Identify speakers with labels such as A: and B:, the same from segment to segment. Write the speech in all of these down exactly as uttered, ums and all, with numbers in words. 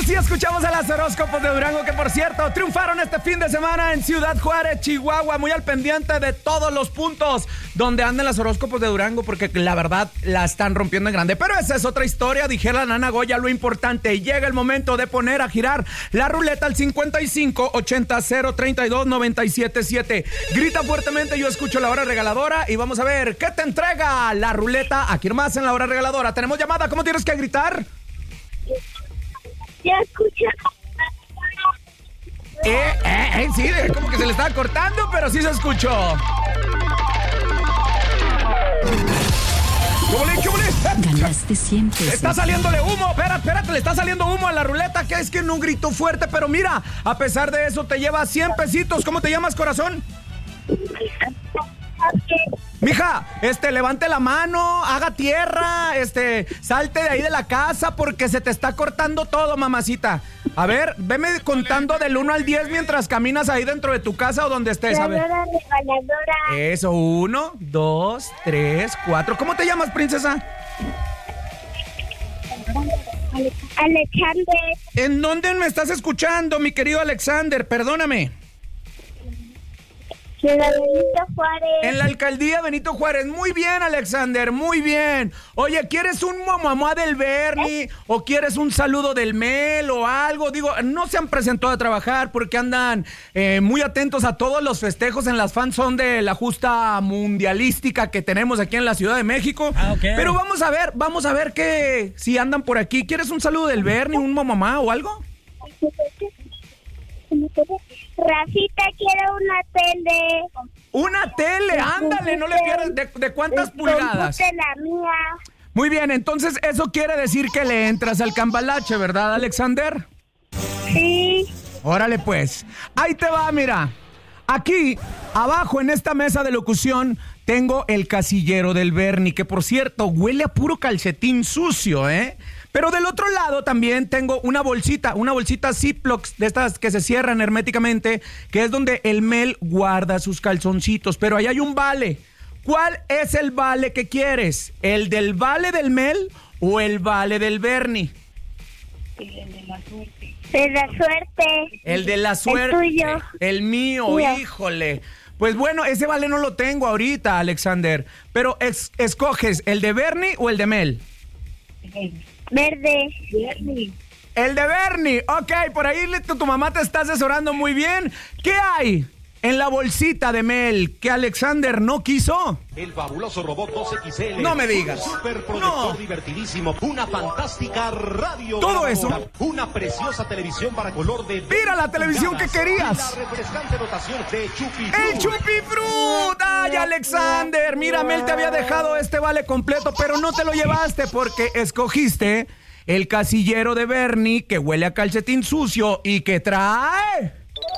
A: sí escuchamos a las horóscopos de Durango, que por cierto triunfaron este fin de semana en Ciudad Juárez, Chihuahua. Muy al pendiente de todos los puntos donde andan las horóscopos de Durango, porque la verdad la están rompiendo en grande. Pero esa es otra historia, dijera la Nana Goya. Lo importante, llega el momento de poner a girar la ruleta al cincuenta y cinco ochenta cero treinta y dos noventa y siete siete. Grita fuertemente, yo escucho la hora regaladora y vamos a ver qué te entrega la ruleta aquí nomás en la hora regaladora. Tenemos llamada, ¿cómo tienes que gritar?
B: Ya escucho.
A: Eh, eh, eh, sí, como que se le estaba cortando, pero sí se escuchó. ¡Chúbole, chúbole!
C: Ganaste cien pesos.
A: Está saliéndole humo, espérate, espérate, le está saliendo humo a la ruleta, que es que no gritó fuerte, pero mira, a pesar de eso te lleva cien pesitos. ¿Cómo te llamas, corazón? Mija, este, levante la mano, haga tierra, este, salte de ahí de la casa porque se te está cortando todo, mamacita. A ver, veme contando del uno al diez mientras caminas ahí dentro de tu casa o donde estés, a ver.
B: Regaladora.
A: Eso, uno, dos, tres, cuatro. ¿Cómo te llamas, princesa?
B: Alexander.
A: ¿En dónde me estás escuchando, mi querido Alexander? Perdóname.
B: De la Benito Juárez.
A: En la alcaldía Benito Juárez. Muy bien, Alexander, muy bien. Oye, ¿quieres un mamá del Bernie o quieres un saludo del Mel o algo? Digo, no se han presentado a trabajar porque andan eh, muy atentos a todos los festejos en las fanzone de la justa mundialística que tenemos aquí en la Ciudad de México.
D: Ah, okay.
A: Pero vamos a ver, vamos a ver que si andan por aquí. ¿Quieres un saludo del Bernie, un mamá o algo?
B: Rafita, quiero una tele.
A: Una tele, ándale, no le pierdas. ¿De, de cuántas pulgadas?
B: De la mía.
A: Muy bien, entonces eso quiere decir que le entras al cambalache, ¿verdad, Alexander?
B: Sí.
A: Órale pues, ahí te va, mira. Aquí, abajo en esta mesa de locución, tengo el casillero del Bernie, que por cierto, huele a puro calcetín sucio, ¿eh? Pero del otro lado también tengo una bolsita, una bolsita Ziploc de estas que se cierran herméticamente, que es donde el Mel guarda sus calzoncitos. Pero ahí hay un vale. ¿Cuál es el vale que quieres? ¿El del vale del Mel o el vale del Bernie?
B: El de la suerte. De la suerte.
A: El de la suerte.
B: El tuyo.
A: El mío,
B: Mío.
A: híjole. Pues bueno, ese vale no lo tengo ahorita, Alexander. Pero es, ¿escoges el de Bernie o el de Mel?
B: Verde. Bernie.
A: El de Bernie. Ok, por ahí tu, tu mamá te está asesorando muy bien. ¿Qué hay en la bolsita de Mel que Alexander no quiso?
E: El fabuloso robot dos equis ele.
A: No me digas.
E: Un super proyector
A: No.
E: divertidísimo. Una fantástica radio.
A: Todo
E: grabadora,
A: eso.
E: Una preciosa televisión para color de...
A: Mira la televisión que querías.
E: Y la refrescante dotación de Chupi.
A: ¡El Chupifrut! ¡Ay, Alexander! Mira, Mel te había dejado este vale completo, pero no te lo llevaste porque escogiste el casillero de Bernie, que huele a calcetín sucio y que trae...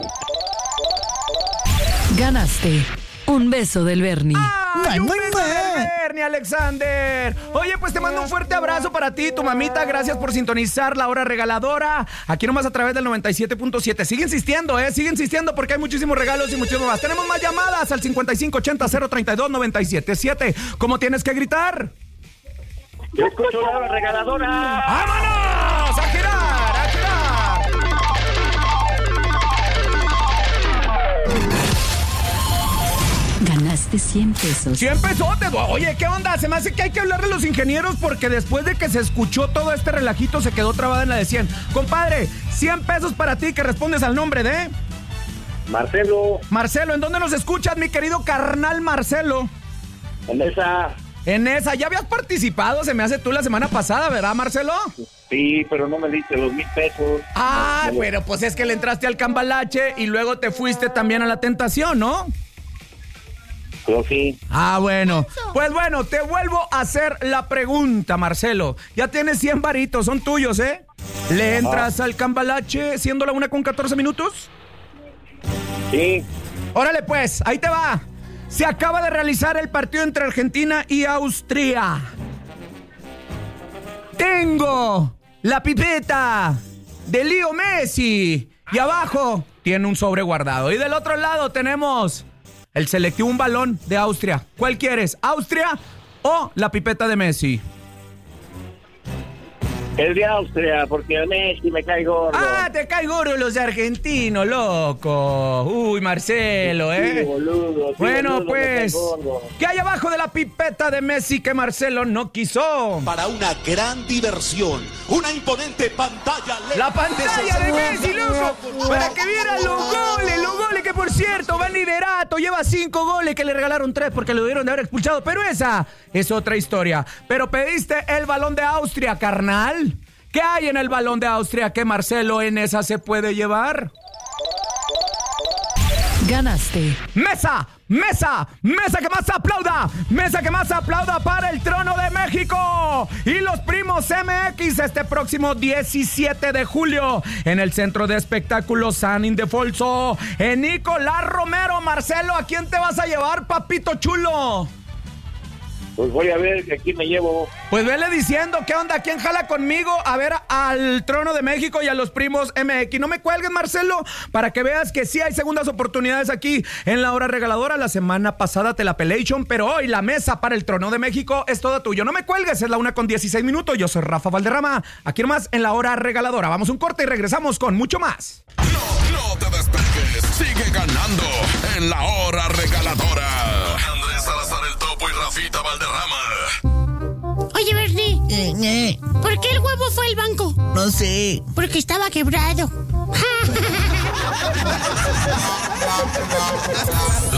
C: Ganaste un beso del Bernie.
A: ¡Ay, un beso del Bernie, Alexander! Oye, pues te mando un fuerte abrazo para ti, tu mamita. Gracias por sintonizar la hora regaladora. Aquí nomás a través del noventa y siete punto siete. Sigue insistiendo, ¿eh? Sigue insistiendo porque hay muchísimos regalos y muchísimo más. Tenemos más llamadas al cincuenta y cinco ochenta cero treinta y dos noventa y siete siete. ¿Cómo tienes que gritar?
F: Yo escucho la hora regaladora.
A: ¡Vámonos! ¡A girar! ¡A girar!
C: Ganaste cien pesos.
A: cien pesotes. Oye, ¿qué onda? Se me hace que hay que hablarle a los ingenieros porque después de que se escuchó todo este relajito se quedó trabada en la de cien. Compadre, cien pesos para ti que respondes al nombre de...
F: Marcelo.
A: Marcelo, ¿en dónde nos escuchas, mi querido carnal Marcelo?
F: En esa.
A: En esa, ya habías participado, se me hace tú la semana pasada, ¿verdad, Marcelo?
F: Sí, pero no me diste los mil pesos.
A: Ah,
F: No,
A: pero pues es que le entraste al cambalache y luego te fuiste también a la tentación, ¿no?
F: Pero sí.
A: Ah, bueno. Pues bueno, te vuelvo a hacer la pregunta, Marcelo. Ya tienes cien varitos, son tuyos, ¿eh? ¿Le entras al cambalache siendo la una con catorce minutos?
F: Sí.
A: Órale pues, ahí te va. Se acaba de realizar el partido entre Argentina y Austria. Tengo la pipeta de Leo Messi y abajo tiene un sobre guardado. Y del otro lado tenemos el selectivo, un balón de Austria. ¿Cuál quieres? ¿Austria o la pipeta de Messi?
F: El de Austria, porque a Messi me cae gordo.
A: Ah, te cae gordo los de argentinos, loco. Uy, Marcelo, ¿eh?
F: Sí, boludo, sí,
A: bueno,
F: boludo,
A: pues,
F: me cae gordo.
A: ¿qué hay abajo de la pipeta de Messi que Marcelo no quiso?
E: Para una gran diversión, una imponente pantalla L E D.
A: La pantalla de Messi, loco, para que vieran los goles, los goles que, por cierto, va liderato, lleva cinco goles que le regalaron tres porque lo debieron de haber expulsado, pero esa es otra historia. Pero pediste el balón de Austria, carnal. ¿Qué hay en el balón de Austria que Marcelo en esa se puede llevar?
C: Ganaste.
A: ¡Mesa! ¡Mesa! ¡Mesa que más aplauda! ¡Mesa que más aplauda para el trono de México! Y los primos M X este próximo diecisiete de julio en el Centro de Espectáculos San Ildefonso. En Nicolás Romero. Marcelo, ¿a quién te vas a llevar, papito chulo?
F: Pues voy a ver, aquí me llevo.
A: Pues vele diciendo, ¿qué onda? ¿Quién jala conmigo a ver al trono de México y a los primos M X? No me cuelgues, Marcelo, para que veas que sí hay segundas oportunidades aquí en la hora regaladora. La semana pasada te la pelation, pero hoy la mesa para el trono de México es toda tuyo. No me cuelgues, es la una con dieciséis minutos. Yo soy Rafa Valderrama, aquí nomás en la hora regaladora. Vamos a un corte y regresamos con mucho más.
D: No, no te despegues, sigue ganando en la hora regaladora. Andrés Salazar el Topo y Rafita Valderrama.
G: Oye, Bernie,
H: Eh, eh,
G: ¿por qué el huevo fue al banco?
H: no sé.
G: Porque estaba quebrado.